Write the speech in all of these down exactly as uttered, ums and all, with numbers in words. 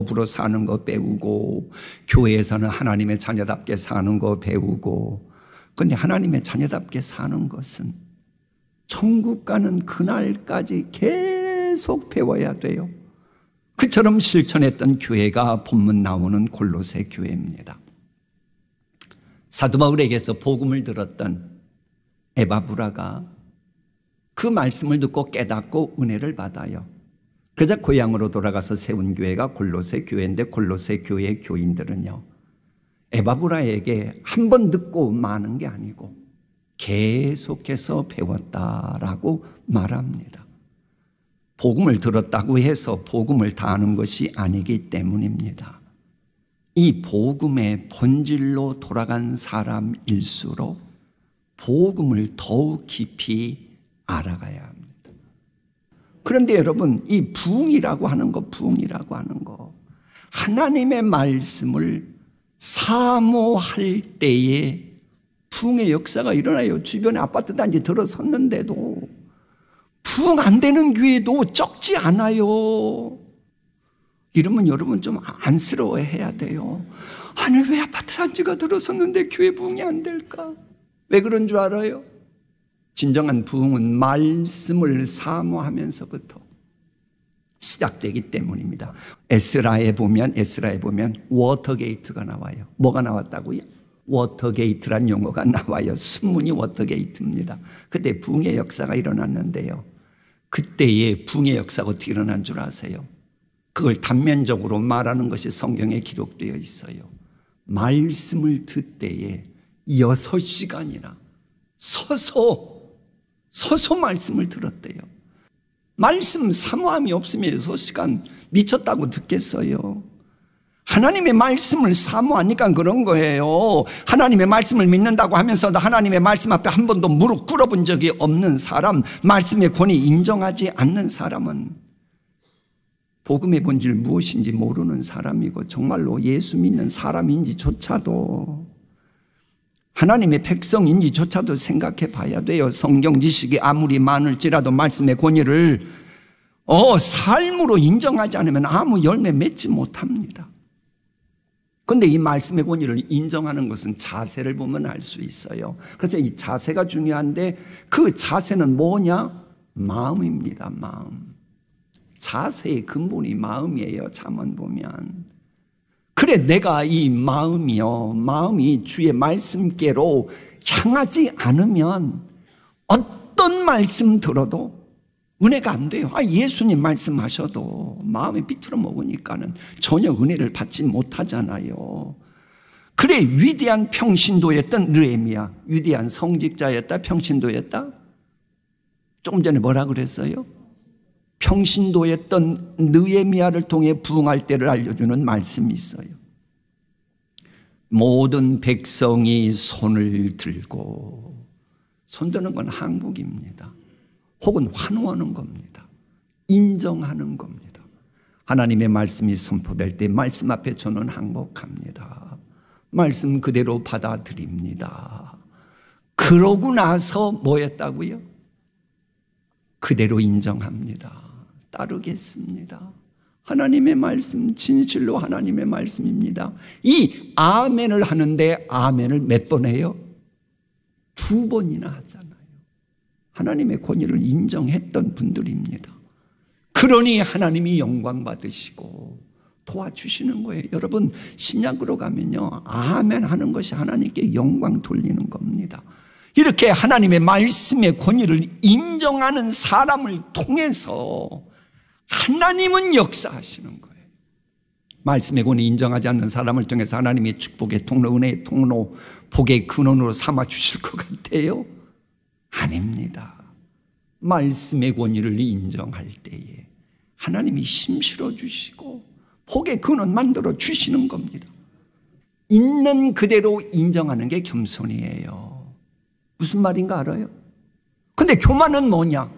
부로 사는 거 배우고, 교회에서는 하나님의 자녀답게 사는 거 배우고. 그런데 하나님의 자녀답게 사는 것은 천국 가는 그날까지 계속 배워야 돼요. 그처럼 실천했던 교회가 본문 나오는 골로새 교회입니다. 사도 바울에게서 복음을 들었던 에바브라가 그 말씀을 듣고 깨닫고 은혜를 받아요. 그러자 고향으로 돌아가서 세운 교회가 골로새 교회인데, 골로새 교회 교인들은요, 에바브라에게 한 번 듣고 마는 게 아니고 계속해서 배웠다라고 말합니다. 복음을 들었다고 해서 복음을 다 아는 것이 아니기 때문입니다. 이 복음의 본질로 돌아간 사람일수록 복음을 더욱 깊이 알아가야 합니다. 그런데 여러분, 이 부흥이라고 하는 거, 부흥이라고 하는 거, 하나님의 말씀을 사모할 때에 부흥의 역사가 일어나요. 주변에 아파트 단지 들어섰는데도 부흥 안 되는 교회도 적지 않아요. 이러면 여러분 좀 안쓰러워해야 돼요. 아니, 왜 아파트 단지가 들어섰는데 교회 부흥이 안 될까? 왜 그런 줄 알아요? 진정한 부흥은 말씀을 사모하면서부터 시작되기 때문입니다. 에스라에 보면 에스라에 보면 워터게이트가 나와요. 뭐가 나왔다고요? 워터게이트란 용어가 나와요. 순문이 워터게이트입니다. 그때 부흥의 역사가 일어났는데요, 그때의 부흥의 역사가 어떻게 일어난 줄 아세요? 그걸 단면적으로 말하는 것이 성경에 기록되어 있어요. 말씀을 듣때에 여섯 시간이나 서서 서서 말씀을 들었대요. 말씀 사모함이 없으면 여섯 시간 미쳤다고 듣겠어요? 하나님의 말씀을 사모하니까 그런 거예요. 하나님의 말씀을 믿는다고 하면서도 하나님의 말씀 앞에 한 번도 무릎 꿇어본 적이 없는 사람, 말씀의 권위 인정하지 않는 사람은 복음의 본질 무엇인지 모르는 사람이고, 정말로 예수 믿는 사람인지조차도, 하나님의 백성인지조차도 생각해 봐야 돼요. 성경 지식이 아무리 많을지라도 말씀의 권위를 어, 삶으로 인정하지 않으면 아무 열매 맺지 못합니다. 그런데 이 말씀의 권위를 인정하는 것은 자세를 보면 알 수 있어요. 그래서 이 자세가 중요한데, 그 자세는 뭐냐? 마음입니다. 마음. 자세의 근본이 마음이에요. 잠언 보면. 그래, 내가 이 마음이요, 마음이 주의 말씀께로 향하지 않으면 어떤 말씀 들어도 은혜가 안 돼요. 아, 예수님 말씀하셔도 마음이 비틀어 먹으니까는 전혀 은혜를 받지 못하잖아요. 그래, 위대한 평신도였던 느헤미야, 위대한 성직자였다, 평신도였다? 조금 전에 뭐라 그랬어요? 평신도였던 느헤미야를 통해 부흥할 때를 알려주는 말씀이 있어요. 모든 백성이 손을 들고, 손드는 건 항복입니다. 혹은 환호하는 겁니다. 인정하는 겁니다. 하나님의 말씀이 선포될 때 말씀 앞에 저는 항복합니다. 말씀 그대로 받아들입니다. 그러고 나서 뭐였다고요? 그대로 인정합니다. 따르겠습니다. 하나님의 말씀, 진실로 하나님의 말씀입니다. 이 아멘을 하는데 아멘을 몇 번 해요? 두 번이나 하잖아요. 하나님의 권위를 인정했던 분들입니다. 그러니 하나님이 영광 받으시고 도와주시는 거예요. 여러분, 신약으로 가면요, 아멘 하는 것이 하나님께 영광 돌리는 겁니다. 이렇게 하나님의 말씀의 권위를 인정하는 사람을 통해서 하나님은 역사하시는 거예요. 말씀의 권위 인정하지 않는 사람을 통해서 하나님의 축복의 통로, 은혜의 통로, 복의 근원으로 삼아 주실 것 같아요? 아닙니다. 말씀의 권위를 인정할 때에 하나님이 힘실어 주시고 복의 근원 만들어 주시는 겁니다. 있는 그대로 인정하는 게 겸손이에요. 무슨 말인가 알아요? 근데 교만은 뭐냐?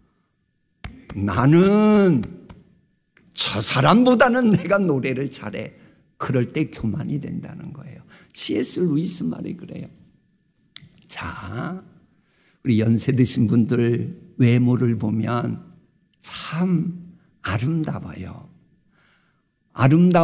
나는 저 사람보다는 내가 노래를 잘해. 그럴 때 교만이 된다는 거예요. 씨 에스 루이스 말이 그래요. 자, 우리 연세 드신 분들 외모를 보면 참 아름다워요. 아름다운